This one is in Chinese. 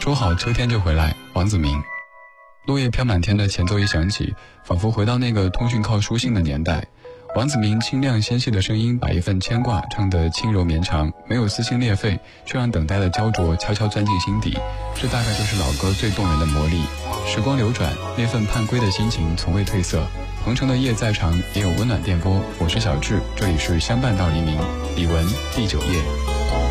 说好秋天就回来，王子明。落叶飘满天的前奏一响起，仿佛回到那个通讯靠书信的年代。王子明清亮纤细的声音把一份牵挂唱得轻柔绵长，没有撕心裂肺，却让等待的焦灼悄悄钻进心底。这大概就是老歌最动人的魔力。时光流转，那份盼归的心情从未褪色。鹏城的夜再长，也有温暖电波。我是小智，这里是相伴到黎明。李玟，第9夜。